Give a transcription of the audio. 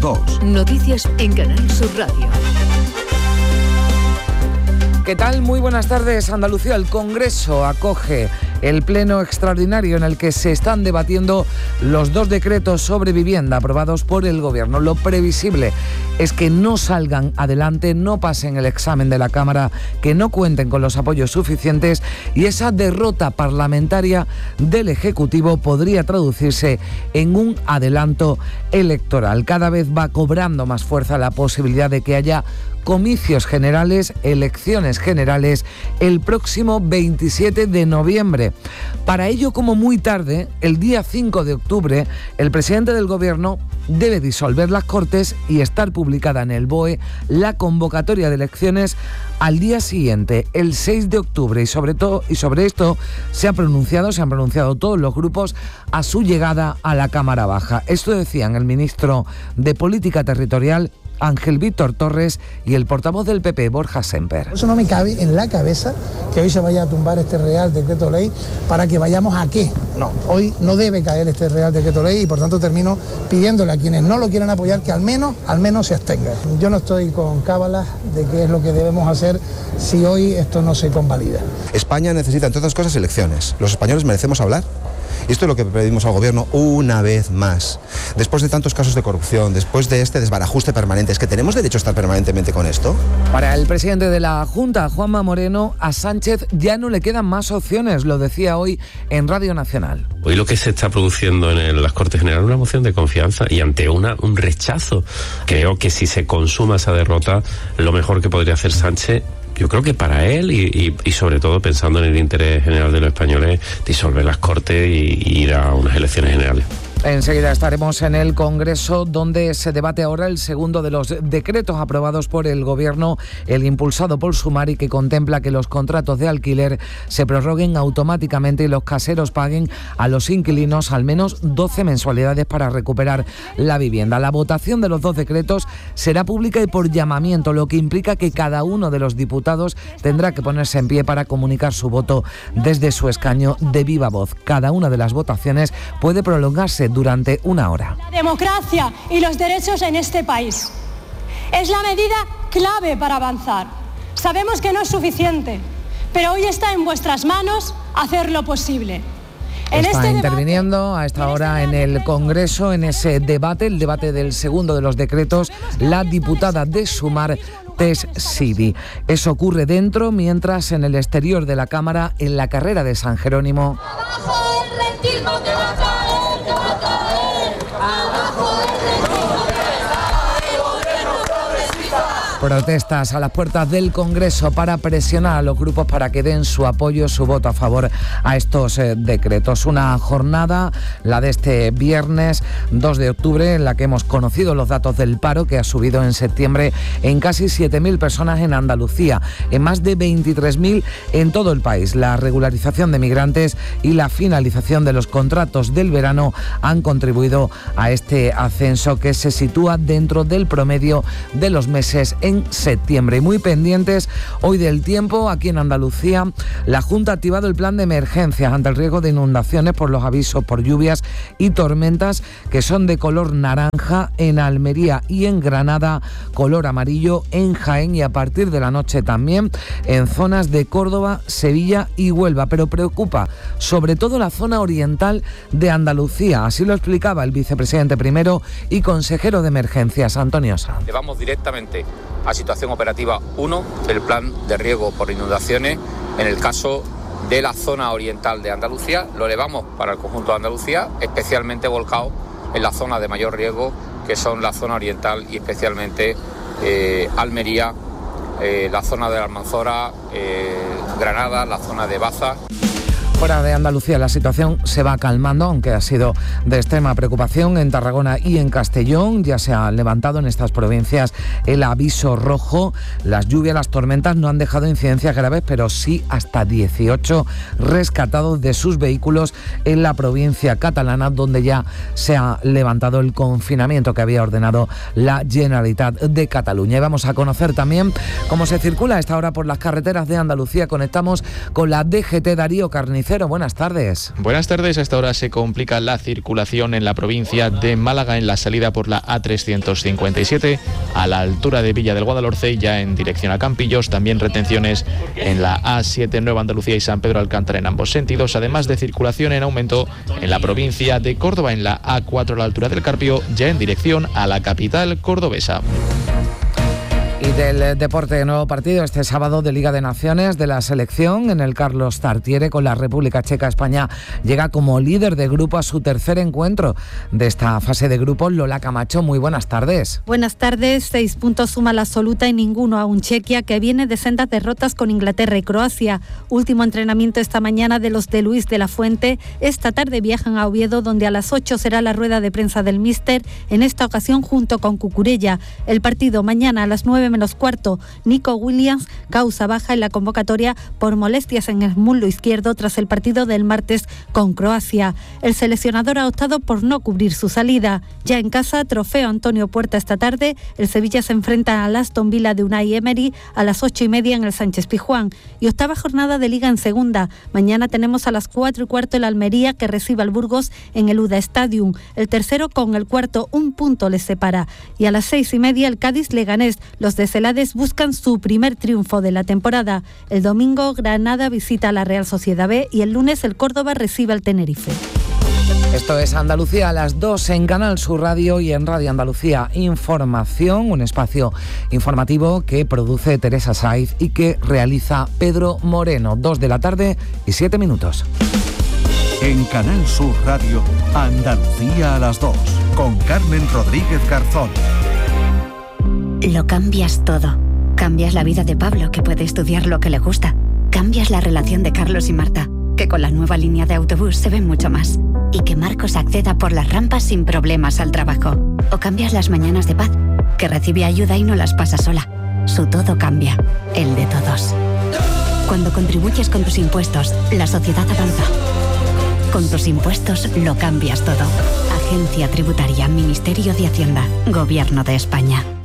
2. Noticias en Canal Sur Radio. ¿Qué tal? Muy buenas tardes, Andalucía. El Congreso acoge el pleno extraordinario en el que se están debatiendo los 2 decretos sobre vivienda aprobados por el Gobierno. Lo previsible es que no salgan adelante, no pasen el examen de la Cámara, que no cuenten con los apoyos suficientes, y esa derrota parlamentaria del Ejecutivo podría traducirse en un adelanto electoral. Cada vez va cobrando más fuerza la posibilidad de que haya comicios generales, elecciones generales, el próximo 27 de noviembre. Para ello, como muy tarde, el día 5 de octubre, el presidente del Gobierno debe disolver las Cortes y estar publicada en el BOE la convocatoria de elecciones al día siguiente, el 6 de octubre. Y sobre esto se han pronunciado todos los grupos a su llegada a la Cámara Baja. Esto decían el ministro de Política Territorial, Ángel Víctor Torres, y el portavoz del PP, Borja Semper. Eso no me cabe en la cabeza que hoy se vaya a tumbar este Real Decreto Ley para que vayamos a qué. No, hoy no debe caer este Real Decreto Ley y por tanto termino pidiéndole a quienes no lo quieran apoyar que al menos se abstengan. Yo no estoy con cábalas de qué es lo que debemos hacer si hoy esto no se convalida. España necesita, entre otras cosas, elecciones. Los españoles merecemos hablar. Y esto es lo que pedimos al Gobierno una vez más. Después de tantos casos de corrupción, después de este desbarajuste permanente, ¿es que tenemos derecho a estar permanentemente con esto? Para el presidente de la Junta, Juanma Moreno, a Sánchez ya no le quedan más opciones, lo decía hoy en Radio Nacional. Hoy lo que se está produciendo en las Cortes Generales es una moción de confianza y ante un rechazo. Creo que si se consuma esa derrota, lo mejor que podría hacer Sánchez, yo creo que para él y sobre todo pensando en el interés general de los españoles, disolver las Cortes y ir a unas elecciones generales. Enseguida estaremos en el Congreso, donde se debate ahora el segundo de los decretos aprobados por el Gobierno, el impulsado por Sumar, que contempla que los contratos de alquiler se prorroguen automáticamente y los caseros paguen a los inquilinos al menos 12 mensualidades para recuperar la vivienda. La votación de los 2 decretos será pública y por llamamiento, lo que implica que cada uno de los diputados tendrá que ponerse en pie para comunicar su voto desde su escaño de viva voz. Cada una de las votaciones puede prolongarse durante 1 hora. La democracia y los derechos en este país es la medida clave para avanzar. Sabemos que no es suficiente, pero hoy está en vuestras manos hacerlo posible. Está interviniendo a esta hora en el Congreso, en ese debate, el debate del segundo de los decretos, la diputada de Sumar, Tess Sidi. Eso ocurre dentro, mientras en el exterior de la Cámara, en la carrera de San Jerónimo. ¡Abajo el rentismo que va a caer, que va a caer! ¡Abajo el rentismo que va a caer! ¡Gobierno progresista! Protestas a las puertas del Congreso para presionar a los grupos para que den su apoyo, su voto a favor a estos decretos. Una jornada, la de este viernes 2 de octubre, en la que hemos conocido los datos del paro, que ha subido en septiembre en casi 7.000 personas en Andalucía, en más de 23.000 en todo el país. La regularización de migrantes y la finalización de los contratos del verano han contribuido a este ascenso, que se sitúa dentro del promedio de los meses en septiembre. Y muy pendientes hoy del tiempo aquí en Andalucía, la Junta ha activado el plan de emergencias ante el riesgo de inundaciones por los avisos por lluvias y tormentas, que son de color naranja en Almería y en Granada, color amarillo en Jaén y a partir de la noche también en zonas de Córdoba, Sevilla y Huelva. Pero preocupa sobre todo la zona oriental de Andalucía. Así lo explicaba el vicepresidente primero y consejero de emergencias, Antonio Sanz. Vamos directamente a situación operativa 1 del plan de riesgo por inundaciones en el caso de la zona oriental de Andalucía. Lo elevamos para el conjunto de Andalucía, especialmente volcado en la zona de mayor riesgo, que son la zona oriental y especialmente Almería, la zona de la Almanzora, Granada, la zona de Baza. Fuera de Andalucía la situación se va calmando, aunque ha sido de extrema preocupación en Tarragona y en Castellón. Ya se ha levantado en estas provincias el aviso rojo. Las lluvias, las tormentas no han dejado incidencias graves, pero sí hasta 18 rescatados de sus vehículos en la provincia catalana, donde ya se ha levantado el confinamiento que había ordenado la Generalitat de Cataluña. Y vamos a conocer también cómo se circula a esta hora por las carreteras de Andalucía. Conectamos con la DGT. Darío Carnicer, Cero, buenas tardes. Buenas tardes. A esta hora se complica la circulación en la provincia de Málaga en la salida por la A357 a la altura de Villa del Guadalhorce y ya en dirección a Campillos. También retenciones en la A7 Nueva Andalucía y San Pedro Alcántara en ambos sentidos, además de circulación en aumento en la provincia de Córdoba en la A4 a la altura del Carpio, ya en dirección a la capital cordobesa. Y del deporte, nuevo partido este sábado de Liga de Naciones de la selección en el Carlos Tartiere con la República Checa. España llega como líder de grupo a su tercer encuentro de esta fase de grupos. Lola Camacho, muy buenas tardes. Buenas tardes. 6 puntos suma la absoluta y ninguno aún Chequia, que viene de sendas derrotas con Inglaterra y Croacia. Último entrenamiento esta mañana de los de Luis de la Fuente. Esta tarde viajan a Oviedo, donde a las 8 será la rueda de prensa del míster, en esta ocasión junto con Cucurella. El partido mañana a las 9 menos cuarto. Nico Williams causa baja en la convocatoria por molestias en el muslo izquierdo tras el partido del martes con Croacia. El seleccionador ha optado por no cubrir su salida. Ya en casa, trofeo Antonio Puerta esta tarde. El Sevilla se enfrenta al Aston Villa de Unai Emery a las 8:30 en el Sánchez Pizjuán. Y octava jornada de Liga en segunda. Mañana tenemos a las 4:15 el Almería, que recibe al Burgos en el UDA Stadium. El tercero con el cuarto, un punto les separa. Y a las 6:30 el Cádiz Leganés. Los de Celades buscan su primer triunfo de la temporada. El domingo Granada visita a la Real Sociedad B y el lunes el Córdoba recibe al Tenerife. Esto es Andalucía a las 2 en Canal Sur Radio y en Radio Andalucía Información, un espacio informativo que produce Teresa Saiz y que realiza Pedro Moreno. 2 de la tarde y 7 minutos. En Canal Sur Radio, Andalucía a las 2, con Carmen Rodríguez Garzón. Lo cambias todo. Cambias la vida de Pablo, que puede estudiar lo que le gusta. Cambias la relación de Carlos y Marta, que con la nueva línea de autobús se ven mucho más. Y que Marcos acceda por las rampas sin problemas al trabajo. O cambias las mañanas de Paz, que recibe ayuda y no las pasa sola. Su todo cambia, el de todos. Cuando contribuyes con tus impuestos, la sociedad avanza. Con tus impuestos lo cambias todo. Agencia Tributaria, Ministerio de Hacienda, Gobierno de España.